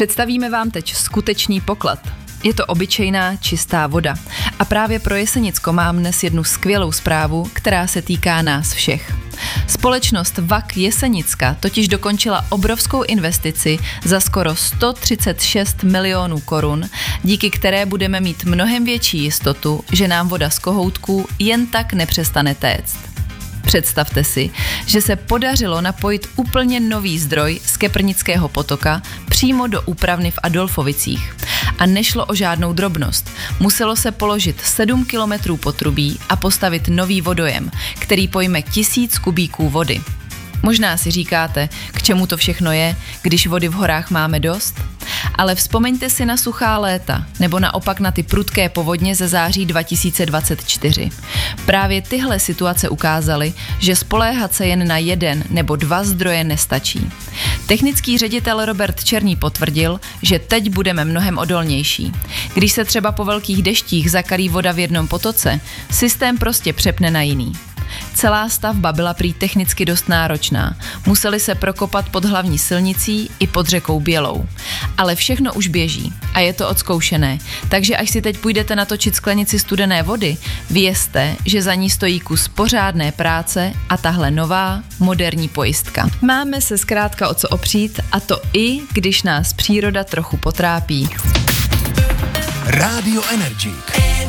Představíme vám teď skutečný poklad. Je to obyčejná, čistá voda. A právě pro Jesenicko mám dnes jednu skvělou zprávu, která se týká nás všech. Společnost VAK Jesenicka totiž dokončila obrovskou investici za skoro 136 milionů korun, díky které budeme mít mnohem větší jistotu, že nám voda z kohoutků jen tak nepřestane téct. Představte si, že se podařilo napojit úplně nový zdroj z Keprnického potoka přímo do úpravny v Adolfovicích. A nešlo o žádnou drobnost. Muselo se položit 7 kilometrů potrubí a postavit nový vodojem, který pojme 1000 kubíků vody. Možná si říkáte, k čemu to všechno je, když vody v horách máme dost? Ale vzpomeňte si na suchá léta, nebo naopak na ty prudké povodně ze září 2024. Právě tyhle situace ukázaly, že spoléhat se jen na jeden nebo dva zdroje nestačí. Technický ředitel Robert Černý potvrdil, že teď budeme mnohem odolnější. Když se třeba po velkých deštích zakalí voda v jednom potoce, systém prostě přepne na jiný. Celá stavba byla prý technicky dost náročná. Museli se prokopat pod hlavní silnicí i pod řekou Bělou. Ale všechno už běží a je to odzkoušené. Takže až si teď půjdete natočit sklenici studené vody, vězte, že za ní stojí kus pořádné práce a tahle nová, moderní pojistka. Máme se zkrátka o co opřít, a to i když nás příroda trochu potrápí. Rádio Energy.